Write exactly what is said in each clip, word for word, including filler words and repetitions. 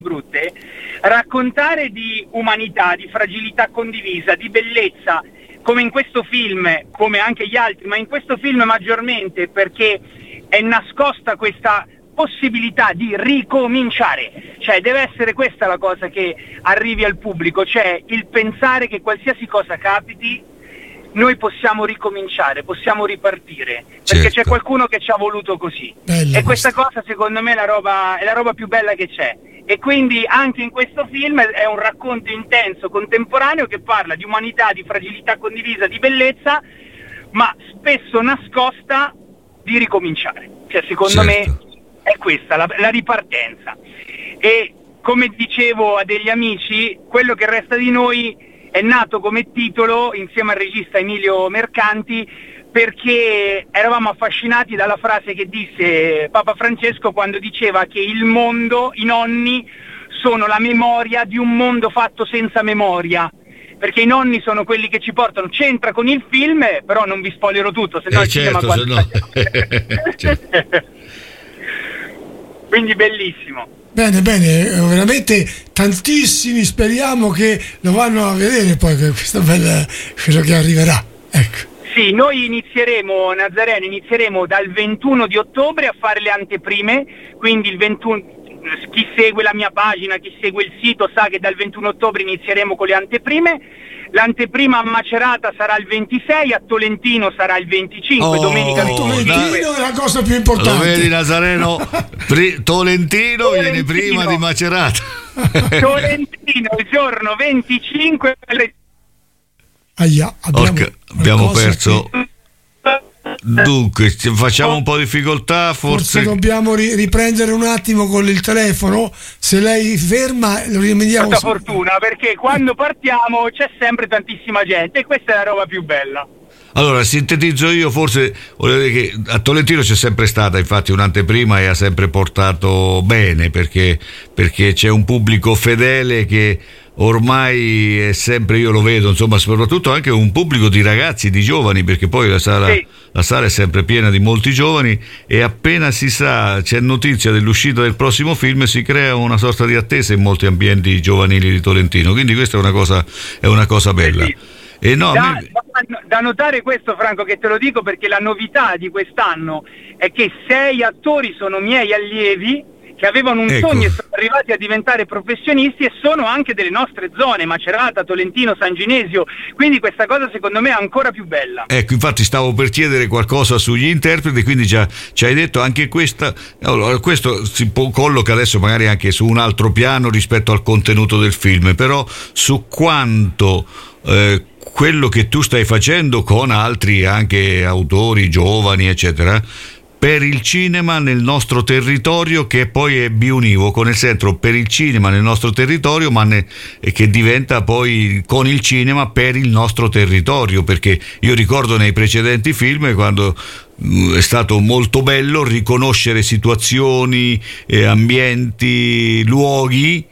brutte, raccontare di umanità, di fragilità condivisa, di bellezza, come in questo film, come anche gli altri, ma in questo film maggiormente perché è nascosta questa possibilità di ricominciare, cioè deve essere questa la cosa che arrivi al pubblico, cioè il pensare che qualsiasi cosa capiti noi possiamo ricominciare, possiamo ripartire, perché certo. C'è qualcuno che ci ha voluto così. Bella e questa questa. cosa secondo me è la roba, è la roba più bella che c'è, e quindi anche in questo film è un racconto intenso, contemporaneo, che parla di umanità, di fragilità condivisa, di bellezza, ma spesso nascosta di ricominciare, cioè secondo certo. me è questa la, la ripartenza. E come dicevo a degli amici, Quello che resta di noi è nato come titolo insieme al regista Emilio Mercanti perché eravamo affascinati dalla frase che disse Papa Francesco quando diceva che il mondo, i nonni, sono la memoria di un mondo fatto senza memoria, perché i nonni sono quelli che ci portano, c'entra con il film, però non vi spoilerò tutto, se no eh il cinema certo, se no. certo. Quindi bellissimo. Bene, bene, veramente tantissimi, speriamo che lo vanno a vedere poi questa bella, quello che arriverà, ecco. Sì, noi inizieremo, Nazareno, inizieremo dal ventuno di ottobre a fare le anteprime, quindi il ventuno, chi segue la mia pagina, chi segue il sito sa che dal ventuno ottobre inizieremo con le anteprime. L'anteprima a Macerata sarà il ventisei, a Tolentino sarà il venticinque, Oh, domenica Tolentino venticinque. è la cosa più Lo importante. vedi Nazareno? Pri- Tolentino, Tolentino viene prima di Macerata. Tolentino il giorno venticinque. Ahia, abbiamo, Orca, abbiamo qualcosa perso. che- Dunque, ci- facciamo un po' di difficoltà, Forse forse. dobbiamo ri- riprendere un attimo con il telefono. Se lei ferma, lo rimediamo. Questa fortuna, perché quando partiamo c'è sempre tantissima gente e questa è la roba più bella. Allora, sintetizzo io, forse voglio dire che a Tolentino c'è sempre stata infatti un'anteprima e ha sempre portato bene, perché, perché c'è un pubblico fedele che ormai è sempre, io lo vedo, insomma, soprattutto anche un pubblico di ragazzi, di giovani, perché poi la sala, Sì. la sala è sempre piena di molti giovani, e appena si sa, c'è notizia dell'uscita del prossimo film, si crea una sorta di attesa in molti ambienti giovanili di Tolentino, quindi questa è una cosa, è una cosa bella. Sì. E no, Da, mi- da- da notare questo, Franco, che te lo dico perché la novità di quest'anno è che sei attori sono miei allievi che avevano un Ecco. sogno e sono arrivati a diventare professionisti e sono anche delle nostre zone, Macerata, Tolentino, San Ginesio, quindi questa cosa secondo me è ancora più bella. Ecco, infatti stavo per chiedere qualcosa sugli interpreti, quindi già ci hai detto anche questa. Allora, questo si può, colloca adesso magari anche su un altro piano rispetto al contenuto del film, però su quanto eh, quello che tu stai facendo con altri anche autori giovani eccetera per il cinema nel nostro territorio, che poi è biunivoco, nel senso per il cinema nel nostro territorio, ma ne, che diventa poi con il cinema per il nostro territorio, perché io ricordo nei precedenti film quando mh, è stato molto bello riconoscere situazioni, eh, ambienti, luoghi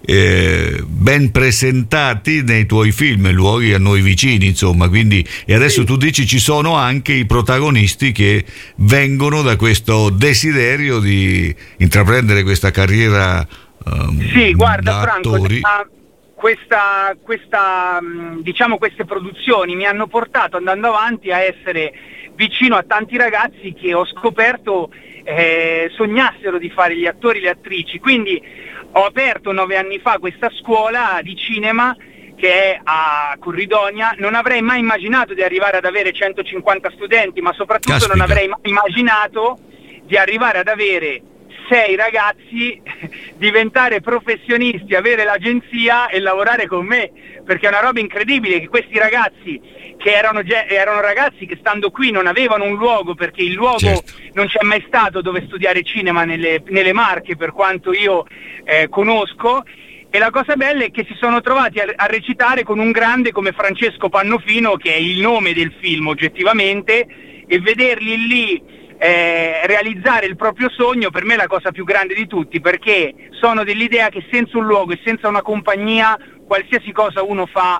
Eh, ben presentati nei tuoi film, luoghi a noi vicini, insomma, quindi, e adesso tu dici ci sono anche i protagonisti che vengono da questo desiderio di intraprendere questa carriera um, Sì, guarda da Franco, attori. da- questa, questa, mh, diciamo queste produzioni mi hanno portato andando avanti a essere vicino a tanti ragazzi che ho scoperto eh, sognassero di fare gli attori e le attrici, quindi ho aperto nove anni fa questa scuola di cinema che è a Corridonia. Non avrei mai immaginato di arrivare ad avere centocinquanta studenti, ma soprattutto Caspita. non avrei mai immaginato di arrivare ad avere sei ragazzi, diventare professionisti, avere l'agenzia e lavorare con me, perché è una roba incredibile che questi ragazzi che erano, ge- erano ragazzi che stando qui non avevano un luogo, perché il luogo Certo. non c'è mai stato dove studiare cinema nelle, nelle Marche, per quanto io eh, conosco, e la cosa bella è che si sono trovati a, a recitare con un grande come Francesco Pannofino, che è il nome del film oggettivamente, e vederli lì eh, realizzare il proprio sogno per me è la cosa più grande di tutti, perché sono dell'idea che senza un luogo e senza una compagnia qualsiasi cosa uno fa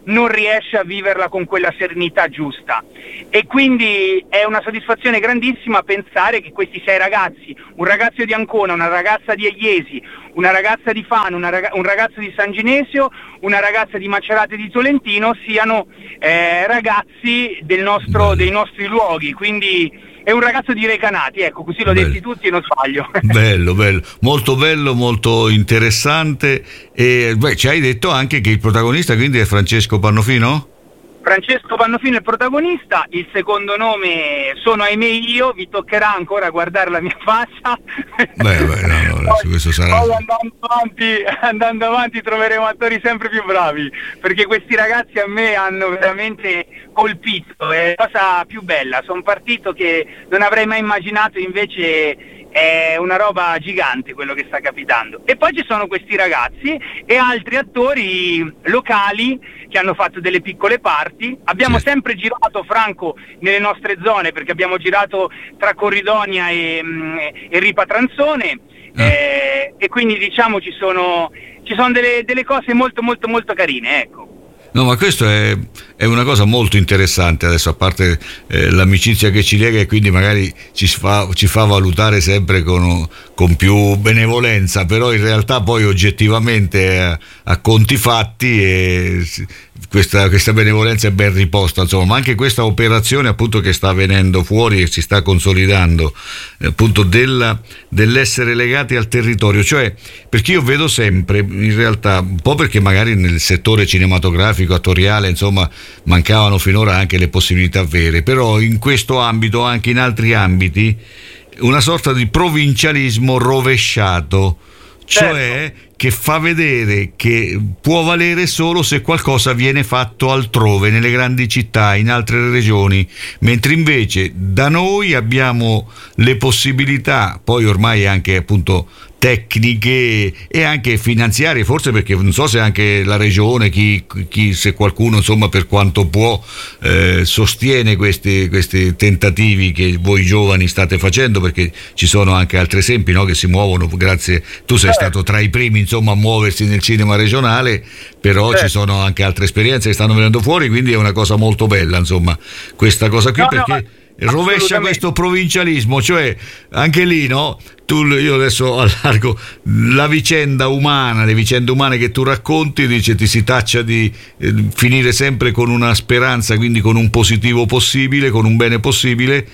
non riesce a viverla con quella serenità giusta, e quindi è una soddisfazione grandissima pensare che questi sei ragazzi, un ragazzo di Ancona, una ragazza di Eiesi, una ragazza di Fano, una raga- un ragazzo di San Ginesio, una ragazza di Macerate di Tolentino siano eh, ragazzi del nostro, dei nostri luoghi, quindi è un ragazzo di Recanati, ecco, così l'ho bello. Detti tutti e non sbaglio. Bello, bello, molto bello, molto interessante. E beh, ci hai detto anche che il protagonista quindi è Francesco Pannofino? Francesco Pannofino è il protagonista, il secondo nome sono ahimè io, vi toccherà ancora guardare la mia faccia. Beh, beh, no, no, poi, questo sarà... poi andando avanti, andando avanti troveremo attori sempre più bravi, perché questi ragazzi a me hanno veramente colpito, è la cosa più bella, sono partito che non avrei mai immaginato, invece è una roba gigante quello che sta capitando. E poi ci sono questi ragazzi e altri attori locali che hanno fatto delle piccole parti. Abbiamo Sì. sempre girato, Franco, nelle nostre zone, perché abbiamo girato tra Corridonia e, e Ripa Transone, Ah. eh, e quindi diciamo ci sono, ci sono delle, delle cose molto molto molto carine, ecco. No, ma questo è, è una cosa molto interessante adesso, a parte eh, l'amicizia che ci lega e quindi magari ci fa, ci fa valutare sempre con, con più benevolenza, però in realtà poi oggettivamente a, a conti fatti e questa, questa benevolenza è ben riposta, insomma, ma anche questa operazione appunto che sta venendo fuori e si sta consolidando, eh, appunto della, dell'essere legati al territorio, cioè perché io vedo sempre in realtà, un po' perché magari nel settore cinematografico, attoriale, insomma, mancavano finora anche le possibilità vere, però in questo ambito, anche in altri ambiti, una sorta di provincialismo rovesciato, cioè Certo. che fa vedere che può valere solo se qualcosa viene fatto altrove, nelle grandi città, in altre regioni, mentre invece da noi abbiamo le possibilità, poi ormai anche appunto tecniche e anche finanziarie, forse perché non so se anche la regione, chi, chi se qualcuno insomma per quanto può eh, sostiene questi, questi tentativi che voi giovani state facendo, perché ci sono anche altri esempi, no, che si muovono grazie, tu sei stato tra i primi insomma a muoversi nel cinema regionale, però Certo. ci sono anche altre esperienze che stanno venendo fuori, quindi è una cosa molto bella insomma questa cosa qui, No, perché no, rovescia assolutamente. questo provincialismo, cioè anche lì, no? Tu, io adesso allargo la vicenda umana, le vicende umane che tu racconti, dice ti si taccia di eh, finire sempre con una speranza, quindi con un positivo possibile, con un bene possibile,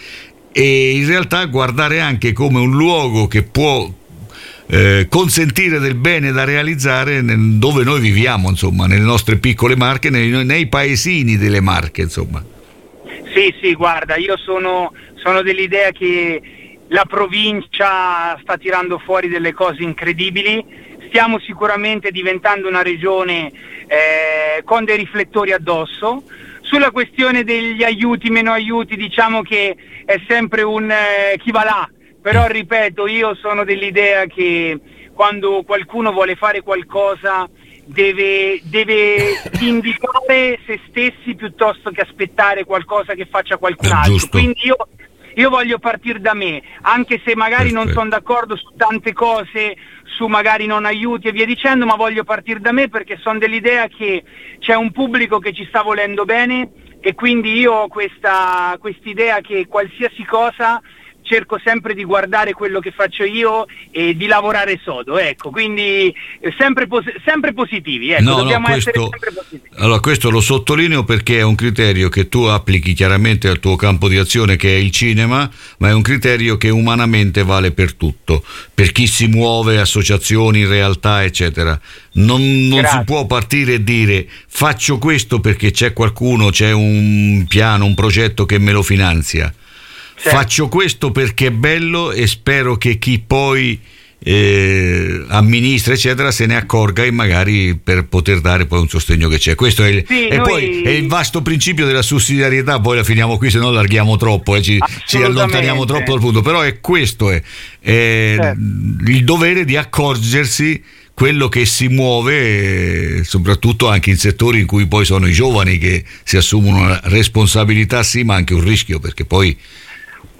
e in realtà guardare anche come un luogo che può eh, consentire del bene da realizzare nel, dove noi viviamo, insomma, nelle nostre piccole Marche, nei, nei paesini delle Marche, insomma. Sì, sì, guarda, io sono, sono dell'idea che la provincia sta tirando fuori delle cose incredibili, stiamo sicuramente diventando una regione eh, con dei riflettori addosso. Sulla questione degli aiuti, meno aiuti, diciamo che è sempre un eh, chi va là, però ripeto, io sono dell'idea che quando qualcuno vuole fare qualcosa deve, deve indicare se stessi piuttosto che aspettare qualcosa che faccia qualcun È altro. giusto. Quindi io, io voglio partire da me, anche se magari Perfetto. non sono d'accordo su tante cose, su magari non aiuti e via dicendo, ma voglio partire da me perché sono dell'idea che c'è un pubblico che ci sta volendo bene, e quindi io ho questa quest'idea che qualsiasi cosa cerco sempre di guardare quello che faccio io e di lavorare sodo, ecco, quindi eh, sempre, pos- sempre positivi, ecco, No, dobbiamo no, essere questo, sempre positivi. allora questo lo sottolineo perché è un criterio che tu applichi chiaramente al tuo campo di azione, che è il cinema, ma è un criterio che umanamente vale per tutto, per chi si muove, associazioni, realtà, eccetera. Non, non si Grazie. può partire e dire faccio questo perché c'è qualcuno, c'è un piano, un progetto che me lo finanzia. Certo. Faccio questo perché è bello e spero che chi poi eh, amministra eccetera se ne accorga, e magari per poter dare poi un sostegno che c'è. Questo è il, Sì, e noi- poi è il vasto principio della sussidiarietà. Poi la finiamo qui, se no allarghiamo troppo e ci, ci Assolutamente. allontaniamo troppo dal punto, però è questo è, è Certo. il dovere di accorgersi quello che si muove, eh, soprattutto anche in settori in cui poi sono i giovani che si assumono una responsabilità, sì, ma anche un rischio, perché poi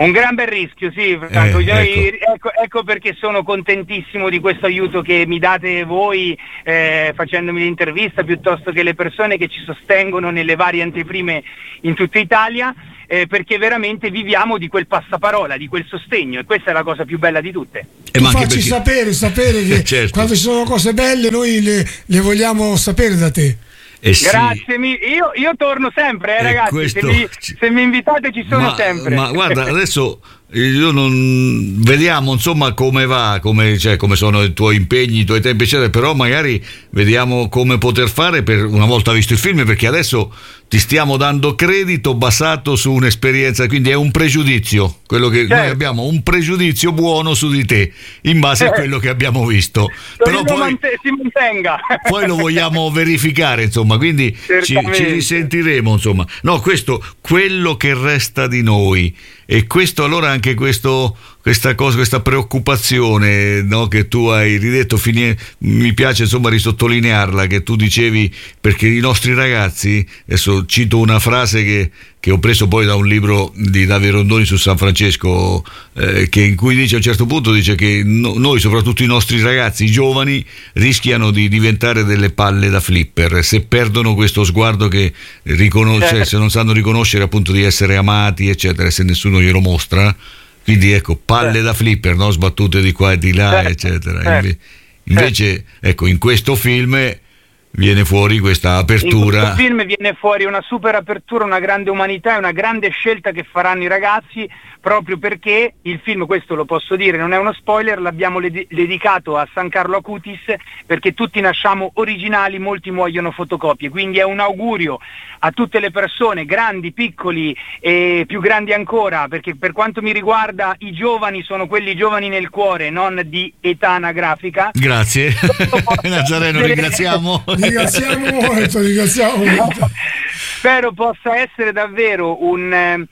Un gran bel rischio, sì, Franco. Eh, Noi, ecco. ecco, ecco perché sono contentissimo di questo aiuto che mi date voi eh, facendomi l'intervista, piuttosto che le persone che ci sostengono nelle varie anteprime in tutta Italia, eh, perché veramente viviamo di quel passaparola, di quel sostegno, e questa è la cosa più bella di tutte. E Tu ma anche facci perché- sapere, sapere che Certo. quando ci sono cose belle noi le, le vogliamo sapere da te. Eh sì. Grazie, mi- io, io torno sempre, eh, E ragazzi, questo- se, mi, se mi invitate ci sono ma, sempre. ma guarda, adesso io non vediamo insomma come va, come, cioè, come sono i tuoi impegni, i tuoi tempi, eccetera, però magari vediamo come poter fare per una volta visto il film, perché adesso ti stiamo dando credito basato su un'esperienza, quindi è un pregiudizio, quello che Certo. noi abbiamo un pregiudizio buono su di te in base a quello che abbiamo visto. Però Torino poi mante- si mantenga. poi lo vogliamo verificare, insomma, quindi ci, Certamente. ci risentiremo, insomma. No, questo, quello che resta di noi, e questo allora anche questo, questa cosa, questa preoccupazione, no, che tu hai ridetto, fini- mi piace insomma risottolinearla, che tu dicevi, perché i nostri ragazzi, adesso cito una frase che che ho preso poi da un libro di Davide Rondoni su San Francesco, eh, che in cui dice a un certo punto dice che no, noi, soprattutto i nostri ragazzi, i giovani, rischiano di diventare delle palle da flipper se perdono questo sguardo che riconosce, Certo. se non sanno riconoscere appunto di essere amati, eccetera, se nessuno glielo mostra. Quindi ecco, palle Certo. da flipper, no? Sbattute di qua e di là, Certo. eccetera. Certo. Inve- invece, ecco, in questo film viene fuori questa In apertura. questo film viene fuori una super apertura, una grande umanità e una grande scelta che faranno i ragazzi, proprio perché il film, questo lo posso dire, non è uno spoiler, l'abbiamo led- dedicato a San Carlo Acutis, perché tutti nasciamo originali, molti muoiono fotocopie, quindi è un augurio a tutte le persone, grandi, piccoli e più grandi ancora, perché per quanto mi riguarda i giovani sono quelli giovani nel cuore, non di età anagrafica. Grazie. Nazareno, ringraziamo. Ringraziamo molto, ringraziamo molto. Spero possa essere davvero un eh,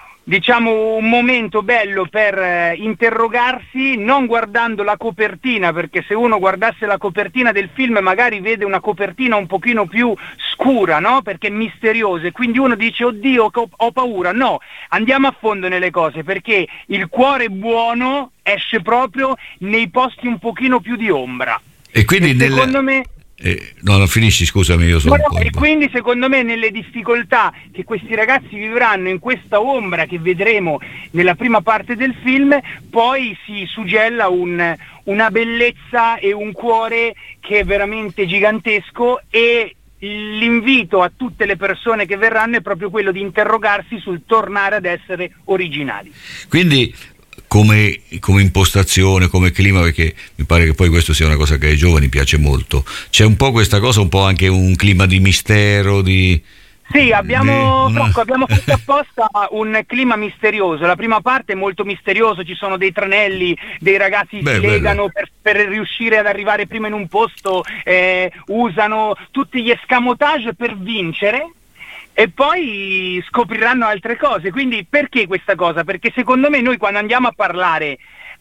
diciamo un momento bello per eh, interrogarsi, non guardando la copertina, perché se uno guardasse la copertina del film magari vede una copertina un pochino più scura, no? Perché è misteriosa, e quindi uno dice oddio ho, ho paura. No, andiamo a fondo nelle cose, perché il cuore buono esce proprio nei posti un pochino più di ombra. E quindi E nel... secondo me Eh, no, no, finisci, scusami, io sono No, un po'. e quindi secondo me nelle difficoltà che questi ragazzi vivranno in questa ombra che vedremo nella prima parte del film, poi si suggella un, una bellezza e un cuore che è veramente gigantesco, e l'invito a tutte le persone che verranno è proprio quello di interrogarsi sul tornare ad essere originali. Quindi come, come impostazione, come clima, perché mi pare che poi questo sia una cosa che ai giovani piace molto, c'è un po' questa cosa, un po' anche un clima di mistero, di... Sì, abbiamo, di- Franco, abbiamo fatto apposta un clima misterioso. La prima parte è molto misterioso, ci sono dei tranelli, dei ragazzi Beh, si bello. legano per, per riuscire ad arrivare prima in un posto, eh, usano tutti gli escamotage per vincere, e poi scopriranno altre cose. Quindi perché questa cosa? Perché secondo me noi quando andiamo a parlare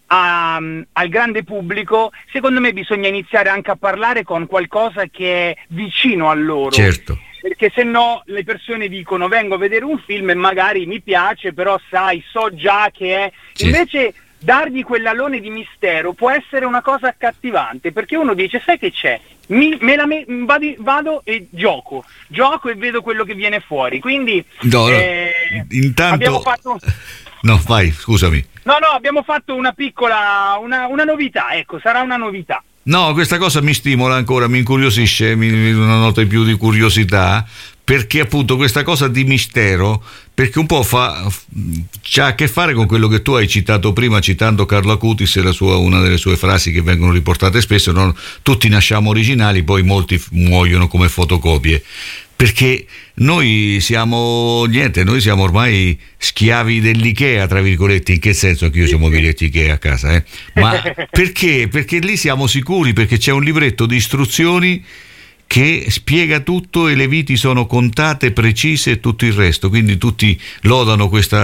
a, al grande pubblico, secondo me bisogna iniziare anche a parlare con qualcosa che è vicino a loro. Certo. Perché se no le persone dicono vengo a vedere un film e magari mi piace, però sai, so già che è... Sì. Invece dargli quell'alone di mistero può essere una cosa accattivante, perché uno dice sai che c'è? Mi, me la me, vado, vado e gioco, gioco e vedo quello che viene fuori. Quindi No, no, eh, intanto... abbiamo fatto... No, vai, scusami. No, no, abbiamo fatto una piccola, una, una novità, ecco, sarà una novità. No, questa cosa mi stimola ancora, mi incuriosisce, mi, mi una nota in più di curiosità, perché appunto questa cosa di mistero, perché un po' fa c'ha a che fare con quello che tu hai citato prima, citando Carlo Acutis e la sua, una delle sue frasi che vengono riportate spesso, no? Tutti nasciamo originali, poi molti muoiono come fotocopie. Perché noi siamo niente, noi siamo ormai schiavi dell'Ikea, tra virgolette. In che senso? Anche io ho mobiletti Ikea a casa, eh? Ma perché? Perché lì siamo sicuri, perché c'è un libretto di istruzioni che spiega tutto e le viti sono contate, precise e tutto il resto. Quindi tutti lodano questa,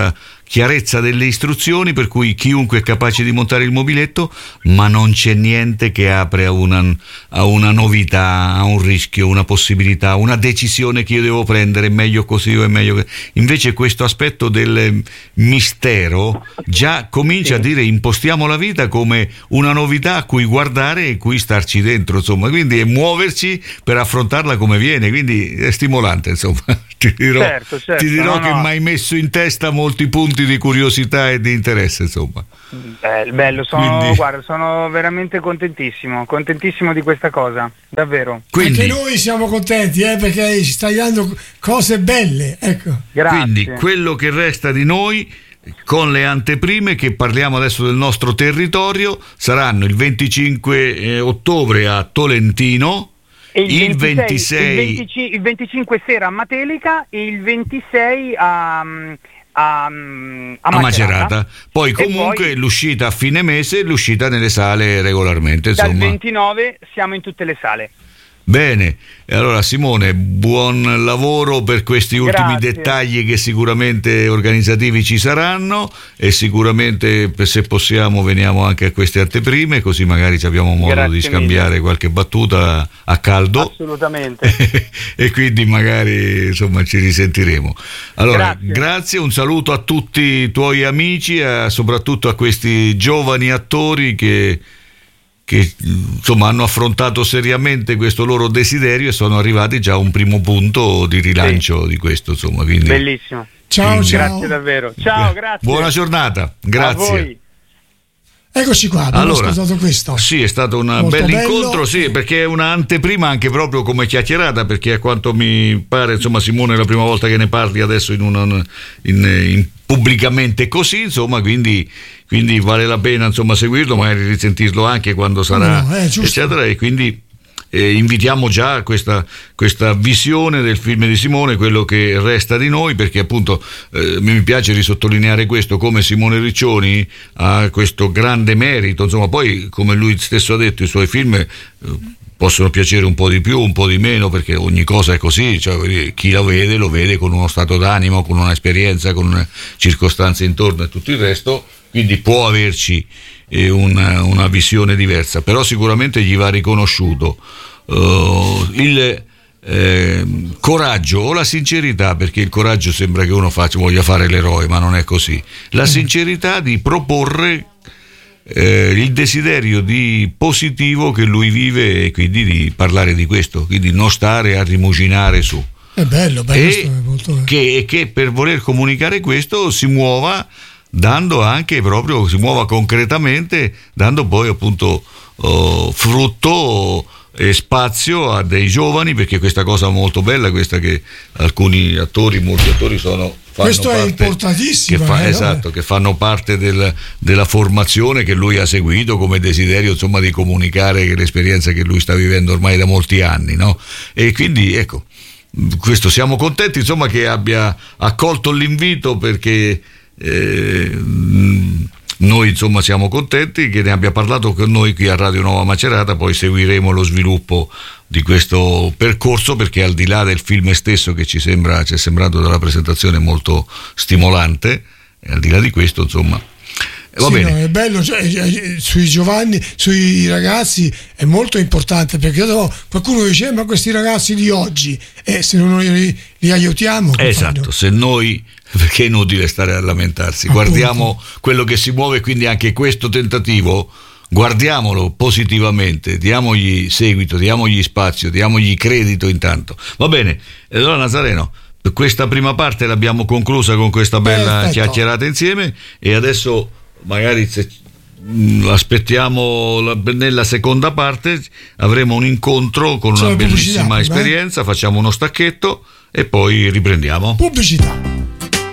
chiarezza delle istruzioni, per cui chiunque è capace di montare il mobiletto, ma non c'è niente che apre a una, a una novità, a un rischio, una possibilità, una decisione che io devo prendere, è meglio così o è meglio così. Invece questo aspetto del mistero già comincia sì. a dire impostiamo la vita come una novità a cui guardare e cui starci dentro, insomma, quindi è muoverci per affrontarla come viene, quindi è stimolante, insomma. Ti dirò, certo, certo, ti dirò no, che no. mi hai messo in testa molti punti di curiosità e di interesse, insomma. Bello, bello, sono, Quindi- guarda, sono veramente contentissimo, contentissimo di questa cosa, davvero. Quindi, Anche noi siamo contenti, eh, perché ci stai dando cose belle, ecco. Grazie. quindi quello che resta di noi con le anteprime, che parliamo adesso del nostro territorio, saranno il venticinque eh, ottobre a Tolentino, E il ventisei, ventisei il, venticinque, il venticinque sera a Matelica e il ventisei a, a, a, a Macerata. Macerata, poi E comunque poi l'uscita a fine mese e l'uscita nelle sale regolarmente, dal insomma. ventinove siamo in tutte le sale. Bene, e allora Simone, buon lavoro per questi ultimi Grazie. dettagli che sicuramente organizzativi ci saranno, e sicuramente se possiamo veniamo anche a queste anteprime, così magari ci abbiamo modo Grazie di scambiare mille. qualche battuta a caldo. Assolutamente. E quindi magari insomma ci risentiremo. Allora, Grazie. grazie, un saluto a tutti i tuoi amici, a, soprattutto a questi giovani attori che che insomma hanno affrontato seriamente questo loro desiderio e sono arrivati già a un primo punto di rilancio Sì. di questo, insomma, quindi Bellissimo. Ciao, Quindi- ciao. Grazie davvero. Ciao, grazie. buona giornata, A grazie. voi. Eccoci qua, abbiamo Allora, ascoltato questo. sì, è stato un Molto bel bello. incontro, sì, perché è un'anteprima anche proprio come chiacchierata, perché a quanto mi pare, insomma, Simone è la prima volta che ne parli adesso in una, in, in- pubblicamente così, insomma, quindi, quindi vale la pena, insomma, seguirlo, magari risentirlo anche quando sarà, No, è giusto. eccetera, e quindi eh, invitiamo già a questa, questa visione del film di Simone, quello che resta di noi, perché appunto eh, mi piace risottolineare questo, come Simone Riccioni ha questo grande merito, insomma, poi come lui stesso ha detto i suoi film eh, possono piacere un po' di più, un po' di meno, perché ogni cosa è così, cioè chi la vede lo vede con uno stato d'animo, con un'esperienza, con una circostanze intorno e tutto il resto, quindi può averci eh, una, una visione diversa, però sicuramente gli va riconosciuto uh, il eh, coraggio o la sincerità, perché il coraggio sembra che uno faccia, voglia fare l'eroe, ma non è così, la sincerità di proporre Eh, il desiderio di positivo che lui vive, e quindi di parlare di questo, quindi non stare a rimuginare su, È bello, bello, e questo è molto... che, e che per voler comunicare questo si muova dando anche proprio, si muova concretamente, dando poi appunto oh, frutto e spazio a dei giovani, perché questa cosa molto bella, questa che alcuni attori, molti attori sono fanno Questo è parte- importantissimo, che fa- eh, no? esatto, che fanno parte del- della formazione che lui ha seguito come desiderio, insomma, di comunicare che l'esperienza che lui sta vivendo ormai da molti anni, no? E quindi ecco, questo siamo contenti, insomma, che abbia accolto l'invito, perché eh, noi insomma siamo contenti che ne abbia parlato con noi qui a Radio Nuova Macerata. Poi seguiremo lo sviluppo di questo percorso, perché al di là del film stesso, che ci sembra, ci è sembrato dalla presentazione molto stimolante, e al di là di questo, insomma, va Sì, bene. no, è bello, cioè, eh, sui giovanni, sui ragazzi è molto importante, perché dopo qualcuno dice "Eh, ma questi ragazzi di oggi, eh, se non li, li aiutiamo, che Esatto, fanno?" se noi, perché è inutile stare a lamentarsi, Appunto. guardiamo quello che si muove, quindi anche questo tentativo guardiamolo positivamente, diamogli seguito, diamogli spazio, diamogli credito intanto. Va bene, allora Nazareno, questa prima parte l'abbiamo conclusa con questa bella Perfetto. chiacchierata insieme, e adesso magari se mh, aspettiamo la, nella seconda parte avremo un incontro con C'è una la pubblicità bellissima prima, eh? esperienza, facciamo uno stacchetto e poi riprendiamo. Pubblicità.